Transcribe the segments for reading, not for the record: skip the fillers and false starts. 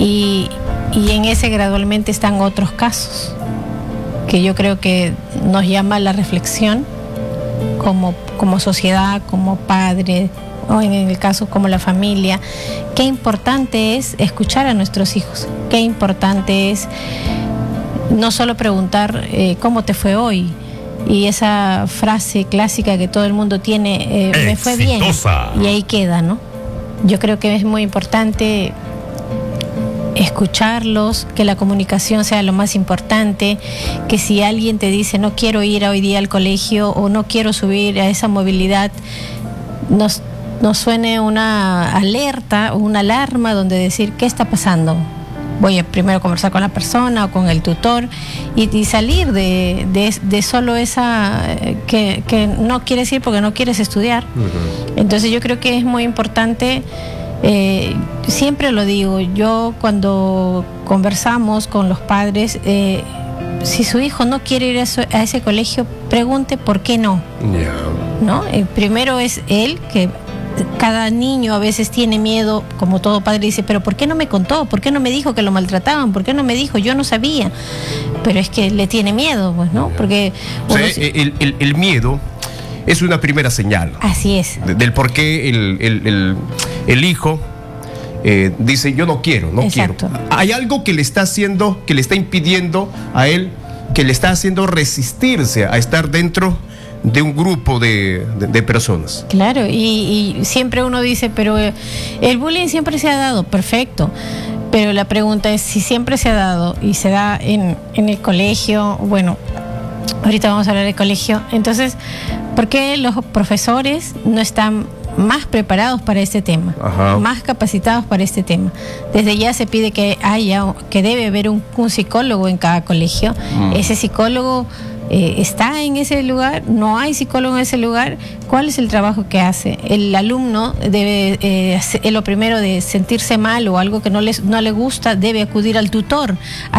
Y en ese gradualmente están otros casos que yo creo que nos llama a la reflexión como sociedad, como padre, o en el caso como la familia. Qué importante es escuchar a nuestros hijos, qué importante es no solo preguntar ¿cómo te fue hoy? Y esa frase clásica que todo el mundo tiene, me fue bien, y ahí queda, ¿no? Yo creo que es muy importante escucharlos, que la comunicación sea lo más importante, que si alguien te dice no quiero ir hoy día al colegio o no quiero subir a esa movilidad, nos suene una alerta o una alarma donde decir ¿qué está pasando? Voy a primero conversar con la persona o con el tutor y salir de solo esa que no quieres ir porque no quieres estudiar. Entonces yo creo que es muy importante. Siempre lo digo, yo cuando conversamos con los padres, si su hijo no quiere ir a ese colegio, pregunte por qué no. ¿No? Primero es él, que cada niño a veces tiene miedo, como todo padre dice, pero ¿por qué no me contó? ¿Por qué no me dijo que lo maltrataban? ¿Por qué no me dijo? Yo no sabía. Pero es que le tiene miedo, pues, ¿no? Porque el miedo es una primera señal. Así es. Del por qué el hijo dice yo no quiero, no Exacto. quiero. Hay algo que le está haciendo, que le está impidiendo a él, que le está haciendo resistirse a estar dentro de un grupo de personas. Claro, y siempre uno dice, pero el bullying siempre se ha dado, perfecto. Pero la pregunta es si siempre se ha dado y se da en el colegio, bueno, ahorita vamos a hablar del colegio. Entonces, ¿por qué los profesores no están más preparados para este tema? Ajá. Más capacitados para este tema? Desde ya se pide que debe haber un psicólogo en cada colegio. Ese psicólogo está en ese lugar, no hay psicólogo en ese lugar. ¿Cuál es el trabajo que hace? El alumno debe, lo primero de sentirse mal o algo que no le gusta, debe acudir al tutor,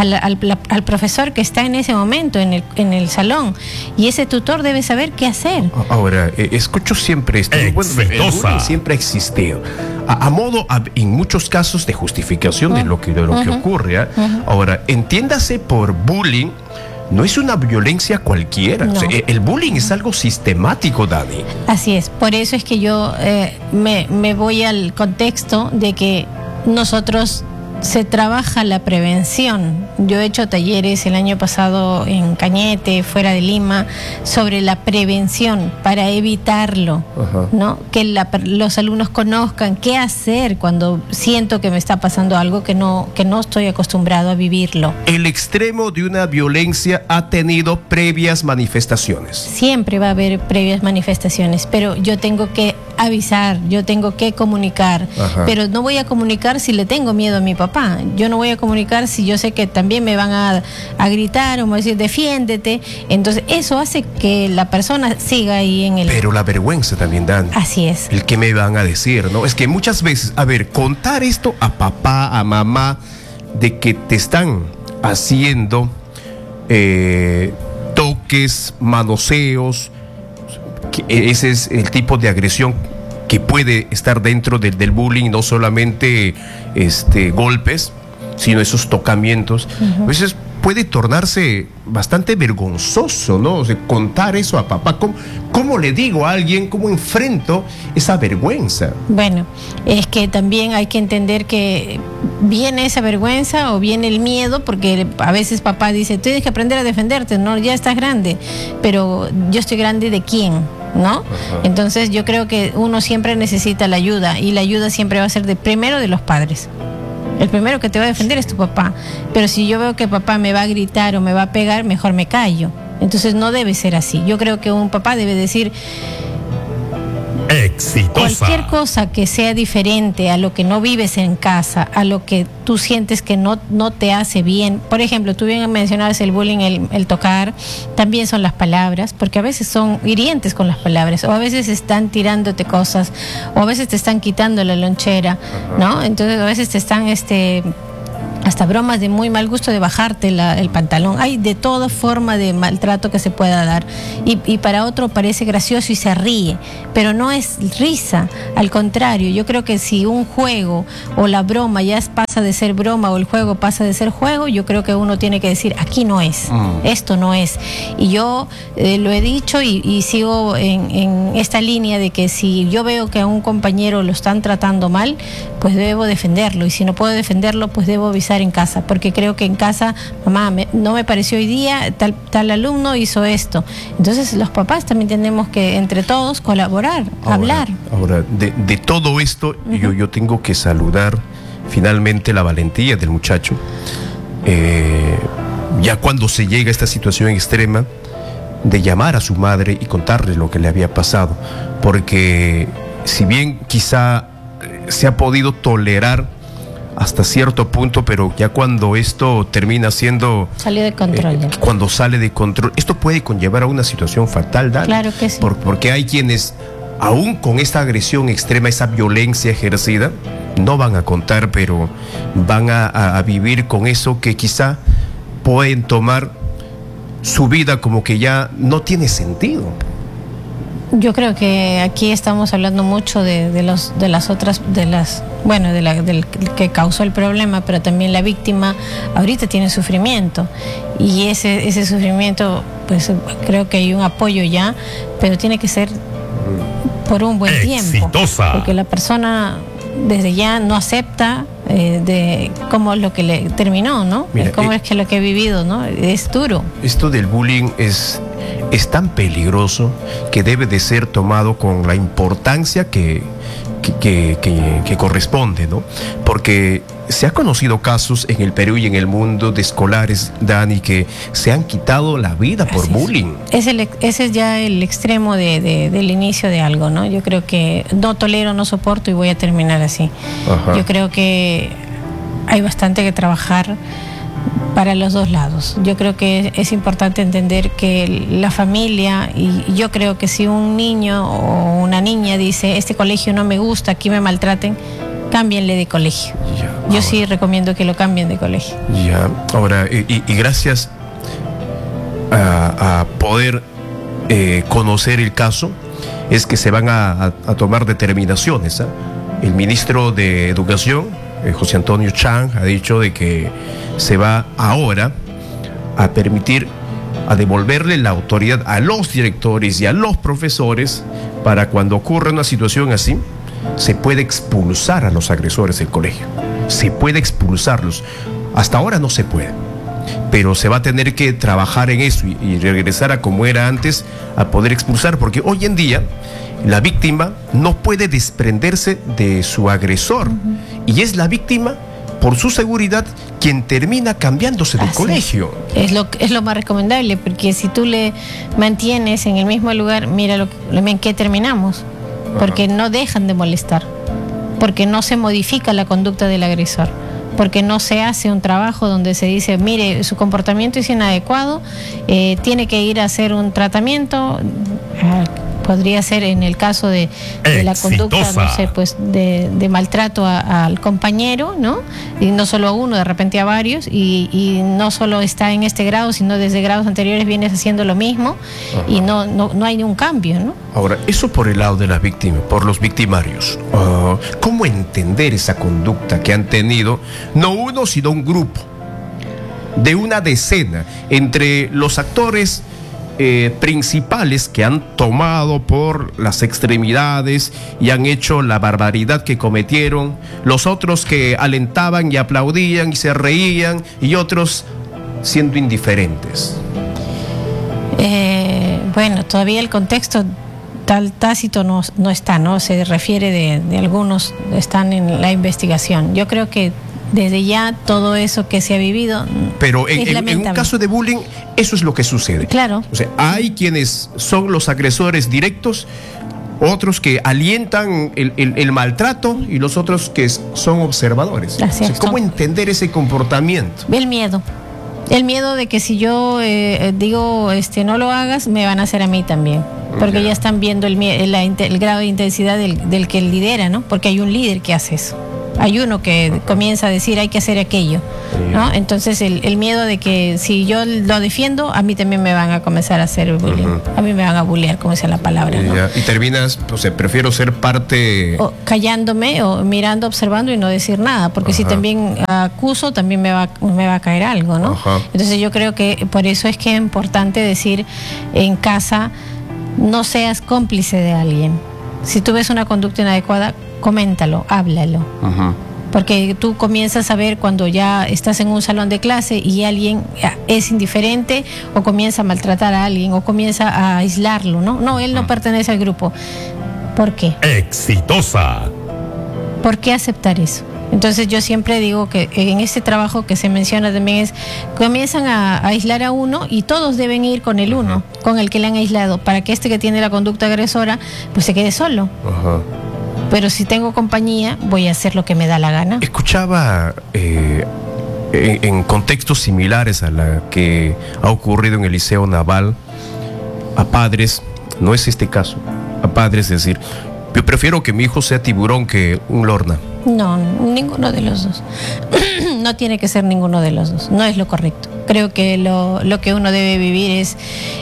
al profesor que está en ese momento en el salón, y ese tutor debe saber qué hacer. Ahora, escucho siempre esto. Bueno, el bullying siempre ha existido a modo, en muchos casos, de justificación de lo que ocurre. Ahora, entiéndase por bullying, no es una violencia cualquiera. No. O sea, el bullying es algo sistemático, Dani. Así es, por eso es que yo me voy al contexto de que nosotros se trabaja la prevención. Yo he hecho talleres el año pasado en Cañete, fuera de Lima, sobre la prevención para evitarlo. Ajá. ¿No? Que los alumnos conozcan qué hacer cuando siento que me está pasando algo que no estoy acostumbrado a vivirlo. El extremo de una violencia ha tenido previas manifestaciones. Siempre va a haber previas manifestaciones, pero yo tengo que avisar, yo tengo que comunicar. Ajá. Pero no voy a comunicar si le tengo miedo a mi papá. Yo no voy a comunicar si yo sé que también me van a gritar o me van a decir defiéndete. Entonces eso hace que la persona siga ahí en el... Pero la vergüenza también, Dan. Así es. El que me van a decir, ¿no? Es que muchas veces, contar esto a papá, a mamá, de que te están haciendo toques, manoseos, ese es el tipo de agresión que puede estar dentro del bullying, no solamente golpes, sino esos tocamientos. A veces puede tornarse bastante vergonzoso, ¿no? O sea, contar eso a papá. ¿Cómo le digo a alguien, cómo enfrento esa vergüenza? Bueno, es que también hay que entender que viene esa vergüenza o viene el miedo, porque a veces papá dice, tienes que aprender a defenderte, ¿no? Ya estás grande, pero yo estoy grande ¿de quién? ¿No? Ajá. Entonces yo creo que uno siempre necesita la ayuda, y la ayuda siempre va a ser primero de los padres. El primero que te va a defender es tu papá. Pero si yo veo que papá me va a gritar o me va a pegar, mejor me callo. Entonces no debe ser así. Yo creo que un papá debe decir... Exitosa. Cualquier cosa que sea diferente a lo que no vives en casa, a lo que tú sientes que no te hace bien. Por ejemplo, tú bien mencionabas el bullying, el tocar, también son las palabras, porque a veces son hirientes con las palabras, o a veces están tirándote cosas, o a veces te están quitando la lonchera, ¿no? Entonces a veces te están hasta bromas de muy mal gusto de bajarte el pantalón. Hay de toda forma de maltrato que se pueda dar, y para otro parece gracioso y se ríe, pero no es risa, al contrario. Yo creo que si un juego o la broma ya pasa pasa de ser broma o el juego pasa de ser juego, yo creo que uno tiene que decir, aquí no es, esto no es. Y yo lo he dicho y sigo en esta línea de que si yo veo que a un compañero lo están tratando mal, pues debo defenderlo, y si no puedo defenderlo, pues debo avisar en casa, porque creo que en casa, mamá, no me pareció hoy día, tal alumno hizo esto. Entonces los papás también tenemos que entre todos colaborar, hablar. Ahora, de todo esto, yo tengo que saludar finalmente la valentía del muchacho. Ya cuando se llega a esta situación extrema, de llamar a su madre y contarle lo que le había pasado, porque si bien quizá se ha podido tolerar hasta cierto punto, pero ya cuando esto termina siendo... Salió de control. Cuando sale de control, esto puede conllevar a una situación fatal, Dani. Claro que sí. Porque hay quienes, aún con esta agresión extrema, esa violencia ejercida, no van a contar, pero van a vivir con eso que quizá pueden tomar su vida como que ya no tiene sentido. Yo creo que aquí estamos hablando mucho del que causó el problema, pero también la víctima ahorita tiene sufrimiento, y ese sufrimiento, pues creo que hay un apoyo ya, pero tiene que ser por un buen tiempo, porque la persona desde ya no acepta de cómo es lo que le terminó, ¿no? Mira, cómo es que lo que he vivido, ¿no? Es duro. Esto del bullying es tan peligroso que debe de ser tomado con la importancia que corresponde, ¿no? Porque se ha conocido casos en el Perú y en el mundo de escolares, Dani, que se han quitado la vida por bullying. Ese es ya el extremo del inicio de algo, ¿no? Yo creo que no tolero, no soporto y voy a terminar así. Ajá. Yo creo que hay bastante que trabajar para los dos lados. Yo creo que es importante entender que la familia, y yo creo que si un niño o una niña dice, este colegio no me gusta, aquí me maltraten, cámbienle de colegio. Yo sí recomiendo que lo cambien de colegio. Ya, ahora, y gracias a poder conocer el caso, es que se van a tomar determinaciones, ¿eh? El ministro de Educación, José Antonio Chang, ha dicho de que se va ahora a permitir, a devolverle la autoridad a los directores y a los profesores para cuando ocurra una situación así, se puede expulsar a los agresores del colegio. Se puede expulsarlos. Hasta ahora no se puede, pero se va a tener que trabajar en eso y regresar a como era antes, a poder expulsar, porque hoy en día la víctima no puede desprenderse de su agresor, y es la víctima, por su seguridad, quien termina cambiándose de colegio. Es lo más recomendable, porque si tú le mantienes en el mismo lugar, mira en qué terminamos, porque no dejan de molestar, porque no se modifica la conducta del agresor, porque no se hace un trabajo donde se dice, mire, su comportamiento es inadecuado, tiene que ir a hacer un tratamiento. Podría ser en el caso de la conducta, no sé, pues de maltrato al compañero, ¿no? Y no solo a uno, de repente a varios, y no solo está en este grado, sino desde grados anteriores vienes haciendo lo mismo. Ajá. Y no hay un cambio, ¿no? Ahora, eso por el lado de la víctima, por los victimarios. ¿Cómo entender esa conducta que han tenido, no uno, sino un grupo de una decena, entre los actores principales que han tomado por las extremidades y han hecho la barbaridad que cometieron, los otros que alentaban y aplaudían y se reían, y otros siendo indiferentes? Bueno, todavía el contexto tal tácito no está, ¿no? Se refiere de algunos, están en la investigación. Yo creo que desde ya todo eso que se ha vivido, pero en un caso de bullying eso es lo que sucede. Claro. O sea, hay quienes son los agresores directos, otros que alientan el maltrato, y los otros que son observadores. Así es. O sea, ¿cómo entender ese comportamiento? El miedo de que si yo digo no lo hagas, me van a hacer a mí también, porque ya están viendo el grado de intensidad del que lidera, ¿no? Porque hay un líder que hace eso. Hay uno que comienza a decir hay que hacer aquello, ¿no? Entonces el miedo de que si yo lo defiendo, a mí también me van a comenzar a hacer bullying. A mí me van a bullear, como dice la palabra, ¿no? Y terminas, o sea, prefiero ser parte... O callándome o mirando, observando y no decir nada, porque si también acuso, también me va a caer algo, ¿no? Entonces yo creo que por eso es que es importante decir en casa, no seas cómplice de alguien. Si tú ves una conducta inadecuada, coméntalo, háblalo. Porque tú comienzas a ver cuando ya estás en un salón de clase y alguien es indiferente o comienza a maltratar a alguien o comienza a aislarlo, ¿no? No, él no pertenece al grupo. ¿Por qué? Exitosa. ¿Por qué aceptar eso? Entonces yo siempre digo que en este trabajo que se menciona también es, comienzan a aislar a uno y todos deben ir con el uno, con el que le han aislado, para que este que tiene la conducta agresora, pues se quede solo. Pero si tengo compañía, voy a hacer lo que me da la gana. Escuchaba en contextos similares a la que ha ocurrido en el Liceo Naval, a padres, no es este caso, a padres decir, yo prefiero que mi hijo sea tiburón que un Lorna. No, ninguno de los dos. No tiene que ser ninguno de los dos. No es lo correcto. Creo que lo que uno debe vivir es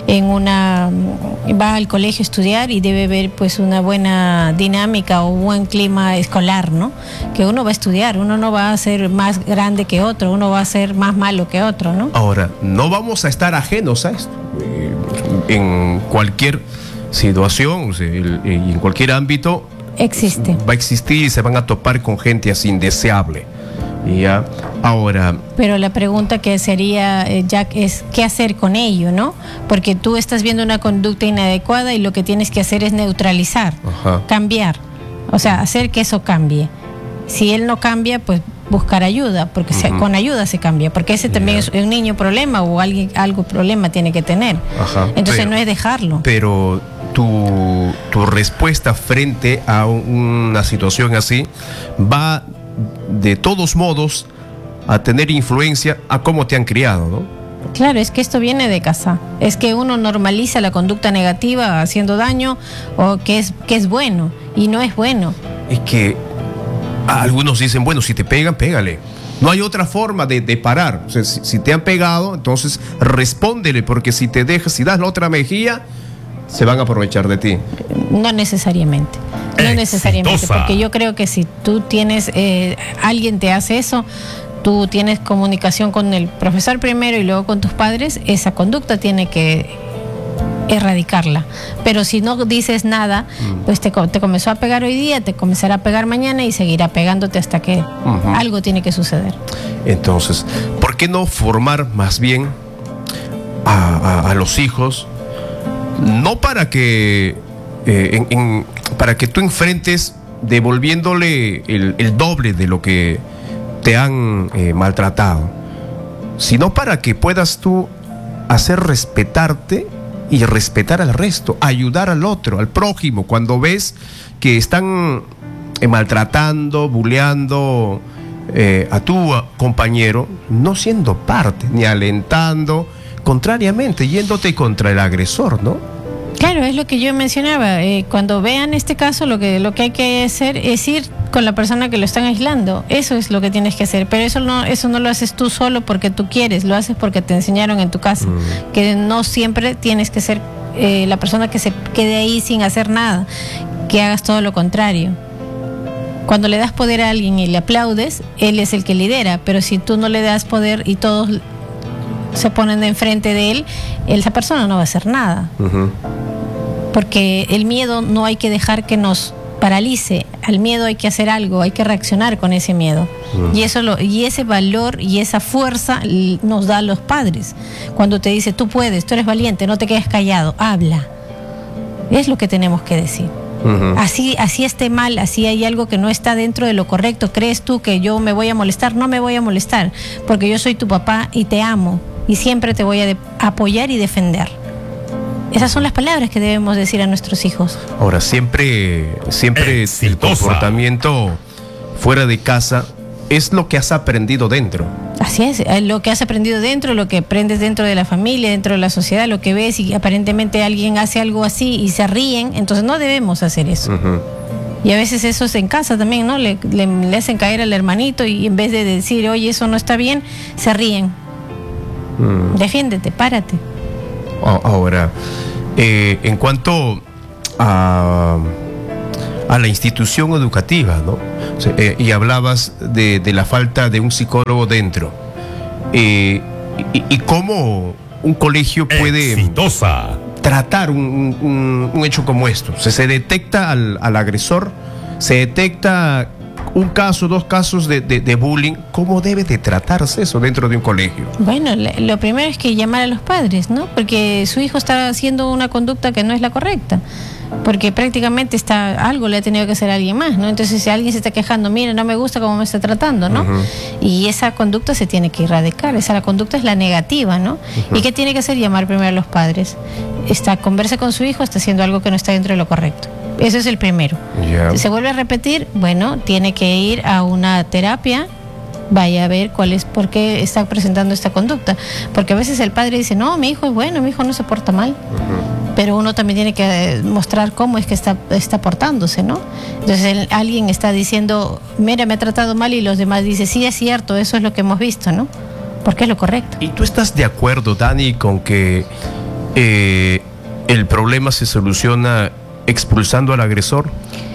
va al colegio a estudiar y debe ver pues una buena dinámica o buen clima escolar, ¿no? Que uno va a estudiar, uno no va a ser más grande que otro, uno va a ser más malo que otro, ¿no? Ahora, no vamos a estar ajenos a esto. En cualquier situación y en cualquier ámbito existe. Va a existir y se van a topar con gente así indeseable. ¿Ya? Ahora. Pero la pregunta que sería, Jack, es ¿qué hacer con ello, no? Porque tú estás viendo una conducta inadecuada y lo que tienes que hacer es neutralizar, cambiar. O sea, hacer que eso cambie. Si él no cambia, pues buscar ayuda, porque con ayuda se cambia, porque ese también es un niño problema o algo problema tiene que tener. Entonces no es dejarlo. Pero tu respuesta frente a una situación así va de todos modos a tener influencia a cómo te han criado, ¿no? Claro, es que esto viene de casa. Es que uno normaliza la conducta negativa haciendo daño o que es bueno y no es bueno. Es que algunos dicen, bueno, si te pegan, pégale. No hay otra forma de parar. O sea, si te han pegado, entonces respóndele, porque si das la otra mejilla, se van a aprovechar de ti. No necesariamente. No necesariamente, porque yo creo que si tú tienes, alguien te hace eso, tú tienes comunicación con el profesor primero y luego con tus padres, esa conducta tiene que erradicarla. Pero si no dices nada, pues te comenzó a pegar hoy día, te comenzará a pegar mañana y seguirá pegándote hasta que algo tiene que suceder. Entonces, ¿por qué no formar más bien a los hijos? No para que para que tú enfrentes devolviéndole el doble de lo que te han maltratado, sino para que puedas tú hacer respetarte y respetar al resto, ayudar al otro, al prójimo, cuando ves que están maltratando, bulleando a tu compañero, no siendo parte, ni alentando, contrariamente, yéndote contra el agresor, ¿no? Claro, es lo que yo mencionaba. Cuando vean este caso, lo que hay que hacer es ir con la persona que lo están aislando. Eso es lo que tienes que hacer. Pero eso no lo haces tú solo porque tú quieres, lo haces porque te enseñaron en tu casa. Que no siempre tienes que ser la persona que se quede ahí sin hacer nada, que hagas todo lo contrario. Cuando le das poder a alguien y le aplaudes, él es el que lidera. Pero si tú no le das poder y todos se ponen de enfrente de él, esa persona no va a hacer nada. Porque el miedo no hay que dejar que nos paralice. Al miedo hay que hacer algo, hay que reaccionar con ese miedo. Y ese valor y esa fuerza nos da a los padres. Cuando te dice, tú puedes, tú eres valiente, no te quedes callado, habla. Es lo que tenemos que decir. Así esté mal, así hay algo que no está dentro de lo correcto. ¿Crees tú que yo me voy a molestar? No me voy a molestar, porque yo soy tu papá y te amo y siempre te voy a apoyar y defender. Esas son las palabras que debemos decir a nuestros hijos. Ahora, siempre el comportamiento fuera de casa es lo que has aprendido dentro. Así es, lo que has aprendido dentro, lo que aprendes dentro de la familia, dentro de la sociedad, lo que ves y aparentemente alguien hace algo así y se ríen, entonces no debemos hacer eso. Y a veces eso es en casa también, ¿no? Le hacen caer al hermanito y en vez de decir, oye, eso no está bien, se ríen. Defiéndete, párate. Ahora, en cuanto a la institución educativa, ¿no? O sea, y hablabas de la falta de un psicólogo dentro. Y cómo un colegio puede tratar un hecho como esto. O sea, se detecta al agresor, se detecta un caso, 2 casos de bullying. ¿Cómo debe de tratarse eso dentro de un colegio? Bueno, lo primero es que llamar a los padres, ¿no? Porque su hijo está haciendo una conducta que no es la correcta. Porque prácticamente algo le ha tenido que hacer a alguien más, ¿no? Entonces, si alguien se está quejando, mire, no me gusta cómo me está tratando, ¿no? Y esa conducta se tiene que erradicar. La conducta es la negativa, ¿no? ¿Y qué tiene que hacer? Llamar primero a los padres. Conversa con su hijo, está haciendo algo que no está dentro de lo correcto. Ese es el primero. Si se vuelve a repetir, bueno, tiene que ir a una terapia. Vaya a ver por qué está presentando esta conducta. Porque a veces el padre dice, no, mi hijo es bueno, mi hijo no se porta mal. Pero uno también tiene que mostrar cómo es que está portándose, ¿no? Entonces alguien está diciendo, mira, me ha tratado mal, y los demás dicen, sí, es cierto, eso es lo que hemos visto, ¿no? Porque es lo correcto. ¿Y tú estás de acuerdo, Dani, con que el problema se soluciona expulsando al agresor?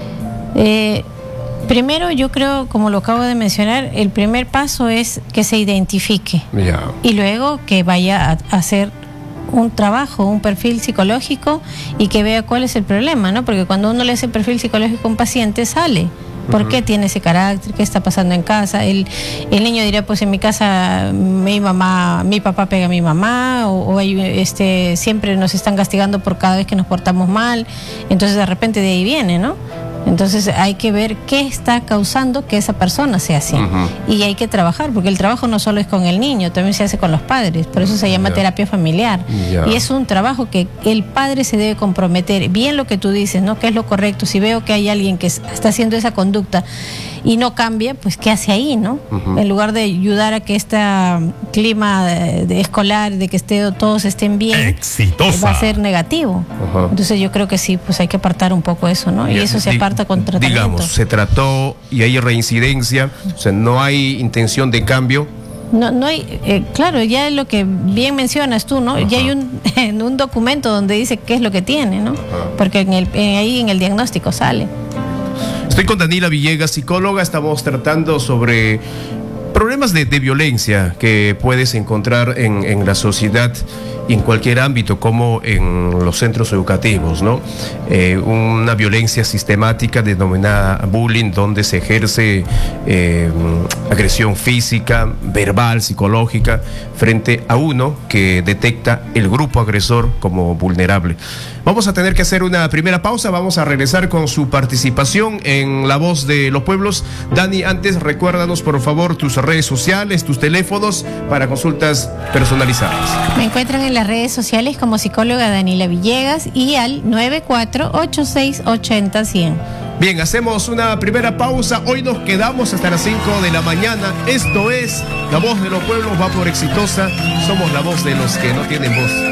Primero, yo creo, como lo acabo de mencionar, el primer paso es que se identifique. Y luego que vaya a hacer un trabajo, un perfil psicológico, y que vea cuál es el problema, ¿no? Porque cuando uno le hace perfil psicológico a un paciente, sale. ¿Por qué tiene ese carácter? ¿Qué está pasando en casa? El niño dirá, pues en mi casa mi papá pega a mi mamá, o siempre nos están castigando por cada vez que nos portamos mal. Entonces de repente de ahí viene, ¿no? Entonces hay que ver qué está causando que esa persona sea así. Y hay que trabajar, porque el trabajo no solo es con el niño, también se hace con los padres. Por eso se llama terapia familiar. Y es un trabajo que el padre se debe comprometer. Bien lo que tú dices, ¿no? ¿Qué es lo correcto? Si veo que hay alguien que está haciendo esa conducta y no cambia, pues ¿qué hace ahí, no? En lugar de ayudar a que este clima escolar, de que todos estén bien, va a ser negativo. Entonces yo creo que sí, pues hay que apartar un poco eso, ¿no? Y eso se aparta con tratamiento. Digamos, se trató y hay reincidencia, o sea, no hay intención de cambio. No hay, claro, ya es lo que bien mencionas tú, ¿no? Ya hay un documento donde dice qué es lo que tiene, ¿no? Porque ahí en el diagnóstico sale. Estoy con Daniela Villegas, psicóloga. Estamos tratando sobre problemas de violencia que puedes encontrar en la sociedad y en cualquier ámbito, como en los centros educativos, ¿no? Una violencia sistemática denominada bullying, donde se ejerce agresión física, verbal, psicológica, frente a uno que detecta el grupo agresor como vulnerable. Vamos a tener que hacer una primera pausa. Vamos a regresar con su participación en La Voz de los Pueblos. Dani, antes recuérdanos por favor tus redes sociales, tus teléfonos para consultas personalizadas. Me encuentran en las redes sociales como psicóloga Daniela Villegas y al 9486800100. Bien, hacemos una primera pausa. Hoy nos quedamos hasta las 5 de la mañana. Esto es La Voz de los Pueblos, va por Exitosa. Somos la voz de los que no tienen voz.